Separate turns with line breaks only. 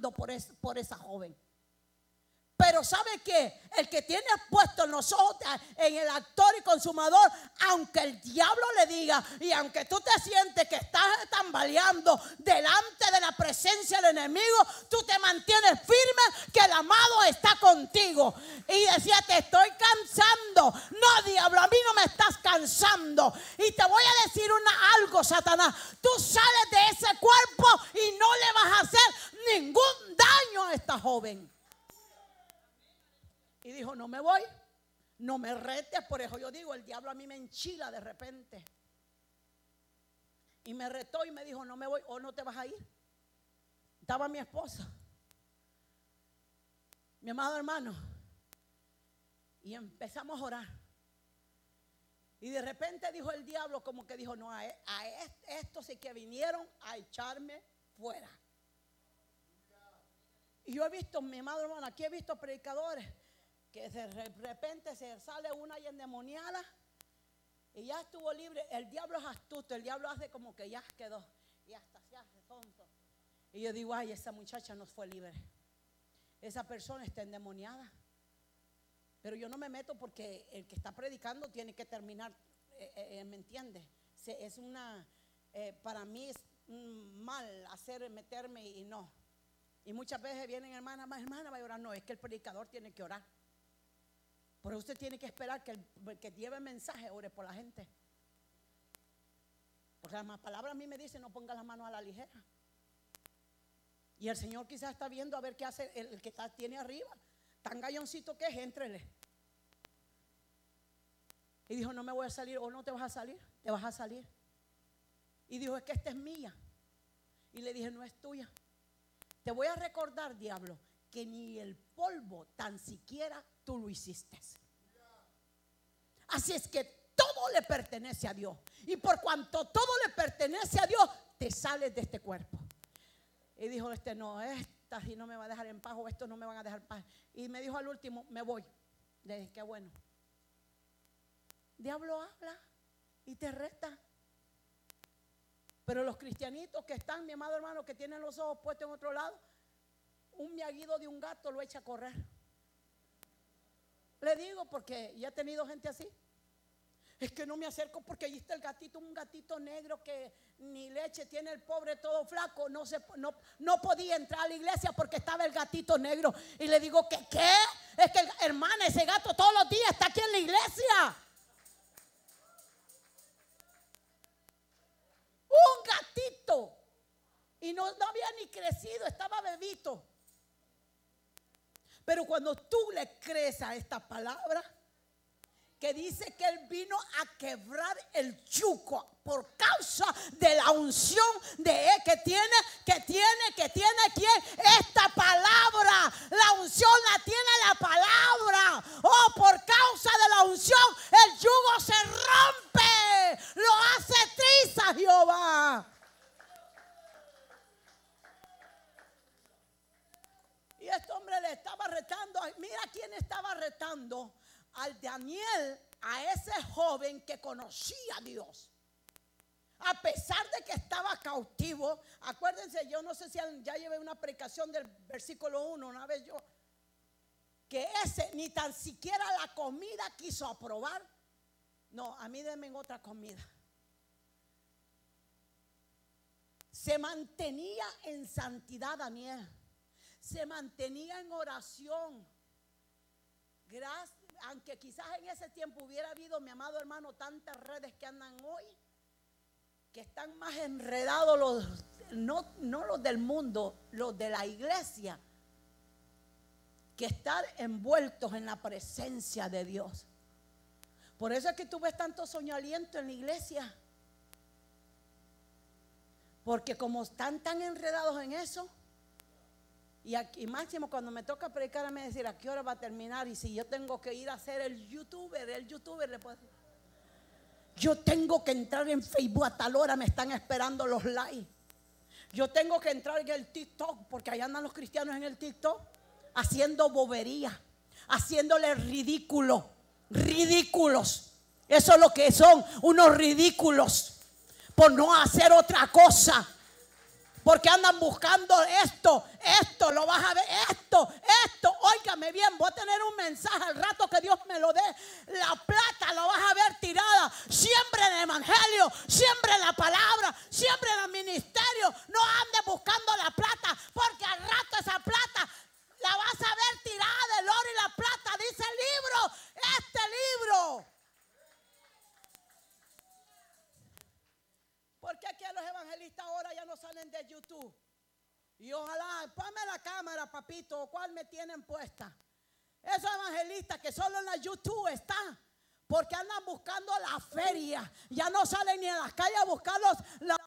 orando por esa joven. Pero ¿sabe qué? El que tiene puesto en los ojos en el actor y consumador, aunque el diablo le diga y aunque tú te sientes que estás tambaleando delante de la presencia del enemigo, tú te mantienes firme que el amado está contigo. Y decía, te estoy cansando. No, diablo, a mí no me estás cansando. Y te voy a decir algo, Satanás. Tú sales de ese cuerpo y no le vas a hacer ningún daño a esta joven. Y dijo, no me voy, no me retes. Por eso yo digo, el diablo a mí me enchila de repente. Y me retó y me dijo, no me voy, o no te vas a ir. Estaba mi esposa, mi amado hermano. Y empezamos a orar. Y de repente dijo el diablo, como que dijo, no, a estos sí que vinieron a echarme fuera. Y yo he visto, mi amado hermano, aquí he visto predicadores que de repente se sale una y endemoniada y ya estuvo libre. El diablo es astuto, el diablo hace como que ya quedó y hasta se hace tonto. Y yo digo, ay, esa muchacha no fue libre, esa persona está endemoniada. Pero yo no me meto porque el que está predicando tiene que terminar, ¿me entiende? Es para mí es mal meterme y no. Y muchas veces vienen hermana va a orar. No, es que el predicador tiene que orar. Pero usted tiene que esperar que el que lleve el mensaje ore por la gente. Porque la palabra a mí me dice, no ponga las manos a la ligera. Y el Señor quizás está viendo a ver qué hace el que tiene arriba. Tan galloncito que es, éntrele. Y dijo, no me voy a salir. O no te vas a salir, te vas a salir. Y dijo, es que esta es mía. Y le dije, no es tuya. Te voy a recordar, diablo, que ni el polvo tan siquiera tú lo hiciste. Así es que todo le pertenece a Dios. Y por cuanto todo le pertenece a Dios, te sales de este cuerpo. Y dijo, no, esta si no me va a dejar en paz, o estos no me van a dejar en paz. Y me dijo al último, me voy. Le dije, qué bueno. Diablo habla y te reta. Pero los cristianitos que están, mi amado hermano, que tienen los ojos puestos en otro lado, un miaguido de un gato lo echa a correr. Le digo porque ya he tenido gente así. Es que no me acerco porque allí está el gatito, un gatito negro que ni leche tiene el pobre, todo flaco. No podía entrar a la iglesia porque estaba el gatito negro. Y le digo, ¿qué? Es que hermana, ese gato todos los días está aquí en la iglesia. Un gatito. Y no había ni crecido, estaba bebito. Pero cuando tú le crees a esta palabra, que dice que Él vino a quebrar el yugo por causa de la unción de Él que tiene ¿quién? Esta palabra, la unción la tiene la palabra. Oh, por causa de la unción, el yugo se rompe, lo hace triza Jehová. Y este hombre le estaba retando. Mira quién estaba retando. Al Daniel, a ese joven que conocía a Dios. A pesar de que estaba cautivo. Acuérdense, yo no sé si ya llevé una predicación del versículo 1 una vez yo. Que ese ni tan siquiera la comida quiso aprobar. No, a mí denme otra comida. Se mantenía en santidad Daniel. Se mantenía en oración. Gracias. Aunque quizás en ese tiempo hubiera habido, mi amado hermano, tantas redes que andan hoy, que están más enredados no los del mundo, los de la iglesia, que están envueltos en la presencia de Dios. Por eso es que tú ves tanto soñoliento en la iglesia, porque como están tan enredados en eso. Y aquí máximo cuando me toca predicar me decir a qué hora va a terminar. Y si yo tengo que ir a ser el youtuber le puedo decir, yo tengo que entrar en Facebook a tal hora, me están esperando los likes. Yo tengo que entrar en el TikTok, porque allá andan los cristianos en el TikTok haciendo bobería, haciéndole ridículos. Eso es lo que son, unos ridículos, por no hacer otra cosa Porque andan buscando esto, lo vas a ver, esto. Óigame bien, voy a tener un mensaje al rato que Dios me lo dé. La plata lo vas a ver tirada. Siempre en el evangelio, siempre en la palabra, siempre en el ministerio. No andes buscando la plata, porque al rato esa plata la vas a ver tirada del oro y la plata. Dice el libro, este libro. ¿Por qué aquí los evangelistas ahora ya no salen de YouTube? Y ojalá, ponme la cámara, papito, ¿cuál me tienen puesta? Esos evangelistas que solo en la YouTube están, porque andan buscando la feria. Ya no salen ni a las calles a buscar